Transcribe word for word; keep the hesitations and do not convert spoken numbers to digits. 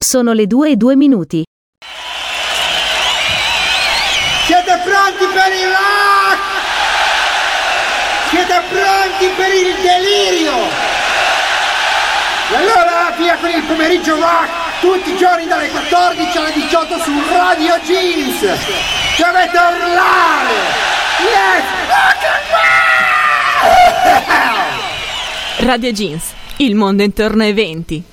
Sono le due e due minuti. Siete pronti per il rock? Siete pronti per il delirio? E allora via con il pomeriggio rock, tutti i giorni dalle quattordici alle diciotto su Radio Jeans. Dovete urlare! Yes! Rock and roll! Radio Jeans, il mondo intorno ai venti.